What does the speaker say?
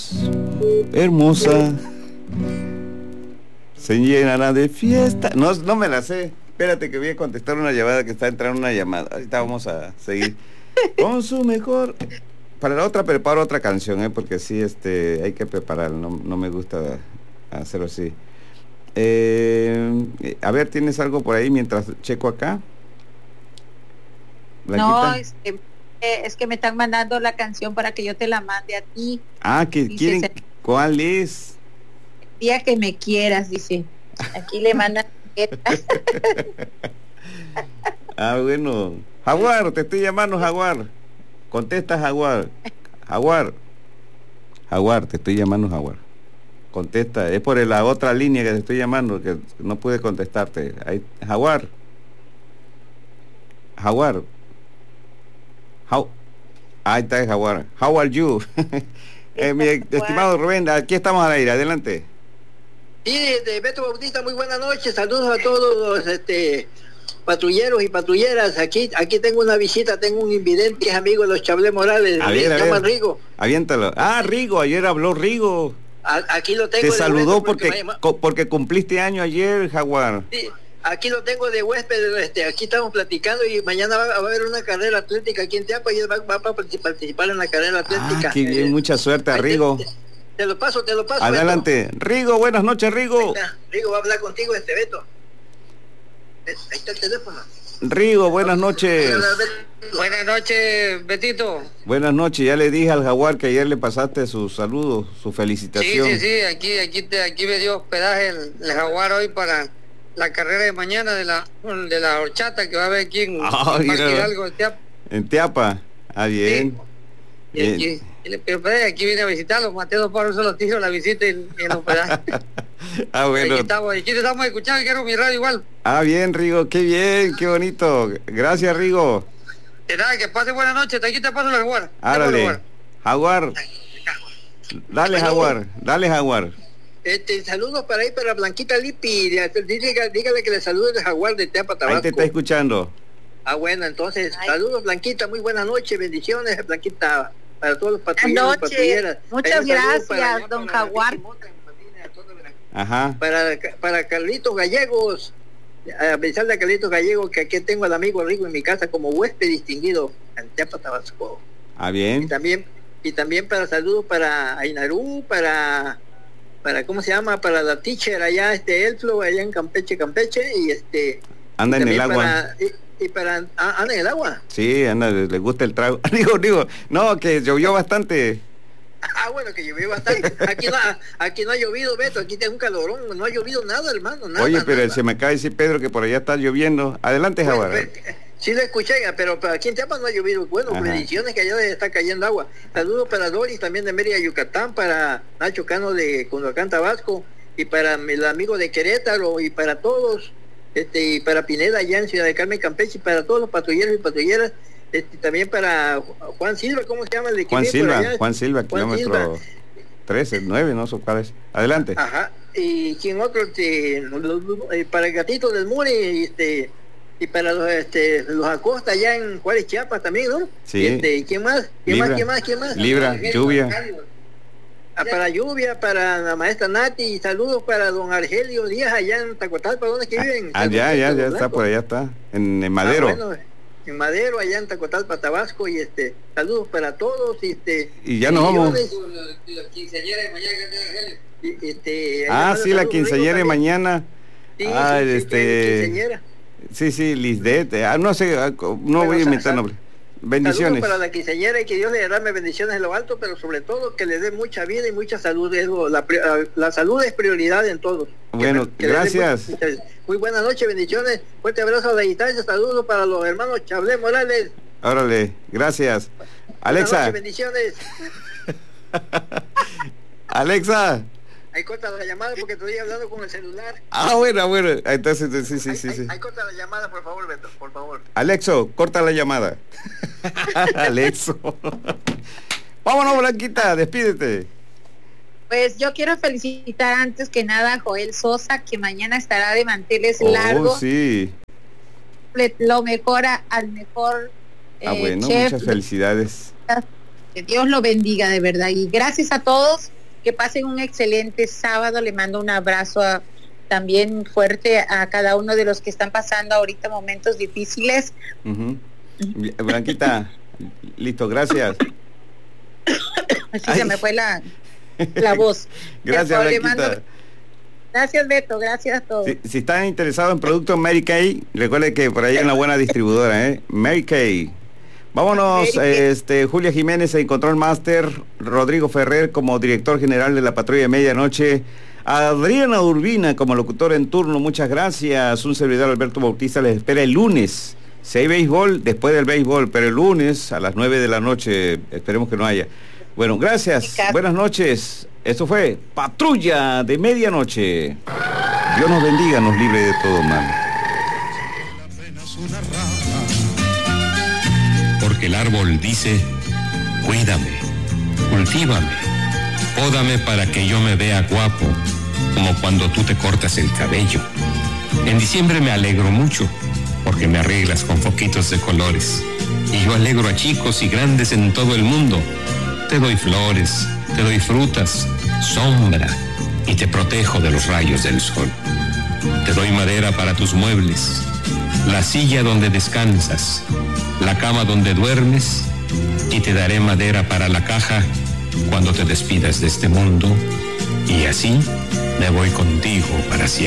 hermosa, se llenará de fiesta. No, no me la sé. Espérate que voy a contestar una llamada que está entrando una llamada. Ahorita vamos a seguir con su mejor. Para la otra preparo otra canción, porque sí, hay que preparar. No me gusta hacerlo así. A ver, ¿tienes algo por ahí mientras checo acá? No, es que me están mandando la canción para que yo te la mande a ti. Ah, que quieren. ¿Cuál es? El día que me quieras, dice. Aquí le mandan. Ah, bueno. Jaguar, te estoy llamando, Jaguar. Contesta, Jaguar. Jaguar, te estoy llamando, Jaguar. Contesta, es por la otra línea que te estoy llamando, que no pude contestarte. Ahí, Jaguar. Ahí está Jaguar. How are you? Mi estimado Rubén, aquí estamos al aire, adelante. Sí, Beto Bautista, muy buenas noches, saludos a todos los patrulleros y patrulleras. Aquí tengo una visita, tengo un invidente que es amigo de los Chablé Morales, se llama Rigo. Aviéntalo. Ah, Rigo, ayer habló Rigo. Aquí lo tengo. Te saludó porque cumpliste año ayer, Jaguar. Sí, aquí lo tengo de huésped, aquí estamos platicando y mañana va a haber una carrera atlética aquí en Teapa y él va a participar en la carrera atlética. Ah, qué bien, mucha suerte a Rigo. Te lo paso. Adelante. Beto. Rigo, buenas noches, Rigo. Rigo va a hablar contigo, Beto. Ahí está el teléfono. Rigo, buenas noches. Buenas noches, Betito. Buenas noches, ya le dije al Jaguar que ayer le pasaste sus saludos, su felicitación. Sí, aquí me dio hospedaje el Jaguar hoy para la carrera de mañana de la horchata que va a haber aquí en Parque Hidalgo, en Teapa. Ah, bien. Sí. Bien. Aquí vine a visitarlo, Mateo por eso lo tiro la visita y el hospedaje. Ah, bueno. Aquí te estamos escuchando, quiero mi radio igual. Ah, bien, Rigo, qué bien, qué bonito. Gracias, Rigo. De nada, que pase buena noche, aquí te paso la Jaguar. Árale, Jaguar. Dale, Jaguar. Saludos para Blanquita Lipi, dígale que le salude el Jaguar de Teapa, Tabasco. Ahí te está escuchando. Ah, bueno, entonces, saludos, Blanquita, muy buenas noches, bendiciones, Blanquita, para todos los patrulleros y patrulleras. Muchas gracias, don Jaguar. Ajá. Para Carlitos Gallegos, a pesar de Carlitos Gallegos, que aquí tengo al amigo Rigo en mi casa como huésped distinguido en Teapa, Tabasco. Ah, bien. Y también para saludos para Ainarú, para ¿cómo se llama? Para la teacher allá, Elflo, allá en Campeche, y anda en el agua. ¿Anda en el agua? Sí, anda, le gusta el trago. Digo, no, que llovió bastante. Ah, bueno, que llovió bastante. Aquí no ha llovido, Beto, aquí tengo un calorón, no ha llovido nada, hermano, nada. Oye, pero nada. se me acaba de decir Pedro que por allá está lloviendo. Adelante, Jaguar. Bueno, sí lo escuché, pero aquí en Teapa no ha llovido. Bueno, predicciones que allá está cayendo agua. Saludos para Doris, también de Mérida, Yucatán, para Nacho Cano de Cunduacán, Tabasco, y para el amigo de Querétaro, y para todos, y para Pineda allá en Ciudad de Carmen, Campeche, y para todos los patrulleros y patrulleras, también para Juan Silva, ¿cómo se llama? Juan Silva, kilómetro 13, 9, no sé cuál es. Adelante. Ajá, y quien otro, para el Gatito del Muri, y para los Acosta allá en Juárez, Chiapas también, ¿no? Sí. ¿Quién más? Libra, lluvia. Para Lluvia, para la maestra Nati, y saludos para don Argelio Díaz allá en Tacotalpa, ¿dónde es que viven? Ya está, por allá está, en Madero. Bueno, en Madero, allá en Tacotalpa, Tabasco, y saludos para todos, y ya nos vamos. La quinceañera de mañana, sí, la quinceañera de mañana. Sí, Sí, Lisdet, no sé, no voy a inventar nombre. Bendiciones. Saludos para la quinceañera y que Dios le derrame bendiciones en lo alto, pero sobre todo que le dé mucha vida y mucha salud. La salud es prioridad en todos. Bueno, gracias. Muy buenas noches, bendiciones. Fuerte abrazo a la distancia, saludos para los hermanos Chablé Morales. Órale, gracias. Alexa. Buenas noches, bendiciones. Alexa. Ahí corta la llamada porque estoy hablando con el celular. Bueno. Entonces, sí. Ahí corta la llamada, por favor, Beto, por favor. Alexo, corta la llamada. Alexo. Vámonos, Blanquita, despídete. Pues yo quiero felicitar antes que nada a Joel Sosa, que mañana estará de manteles largos. Sí. Lo mejora al mejor bueno, chef. muchas felicidades. Que Dios lo bendiga de verdad. Y gracias a todos que pasen un excelente sábado. Le mando un abrazo también fuerte a cada uno de los que están pasando ahorita momentos difíciles. Blanquita, listo, gracias. Así se me fue la voz. Gracias, Blanquita. Gracias, Beto, gracias a todos. Si están interesados en productos Mary Kay, recuerden que por ahí hay una buena distribuidora, Mary Kay. Vámonos, Julia Jiménez en Control Master, Rodrigo Ferrer como director general de la Patrulla de Medianoche, Adriana Urbina como locutor en turno, muchas gracias. Un servidor, Alberto Bautista, les espera el lunes. Si hay béisbol, después del béisbol, pero el lunes a las 9 de la noche, esperemos que no haya. Bueno, gracias, buenas noches. Esto fue Patrulla de Medianoche. Dios nos bendiga, nos libre de todo mal. Porque el árbol dice, cuídame, cultívame, pódame para que yo me vea guapo, como cuando tú te cortas el cabello. En diciembre me alegro mucho, porque me arreglas con foquitos de colores. Y yo alegro a chicos y grandes en todo el mundo. Te doy flores, te doy frutas, sombra, y te protejo de los rayos del sol. Te doy madera para tus muebles, la silla donde descansas, la cama donde duermes, y te daré madera para la caja cuando te despidas de este mundo, y así me voy contigo para siempre.